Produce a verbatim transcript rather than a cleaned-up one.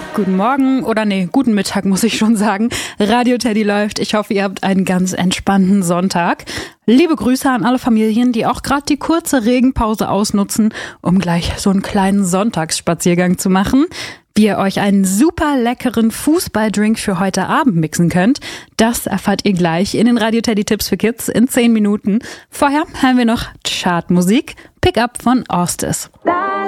Guten Morgen oder nee, guten Mittag muss ich schon sagen. Radio Teddy läuft. Ich hoffe, ihr habt einen ganz entspannten Sonntag. Liebe Grüße an alle Familien, die auch gerade die kurze Regenpause ausnutzen, um gleich so einen kleinen Sonntagsspaziergang zu machen. Wie ihr euch einen super leckeren Fußballdrink für heute Abend mixen könnt, das erfahrt ihr gleich in den Radio Teddy Tipps für Kids in zehn Minuten. Vorher haben wir noch Chartmusik, Pick Up von Ostis.